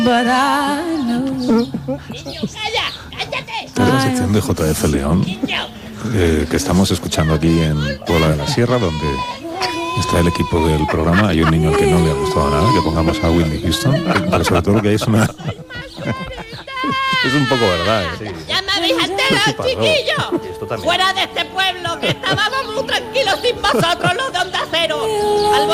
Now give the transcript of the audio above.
Esta es la sección de JF León, que estamos escuchando aquí en Puebla de la Sierra, donde está el equipo del programa. Hay un niño al que no le ha gustado nada que pongamos a Whitney Houston, pero sobre todo lo que hay es una... Es un poco verdad, Sí. Ya me habéis enterado, chiquillos. Fuera de este pueblo, que estábamos muy tranquilos sin vosotros, los de Onda Cero.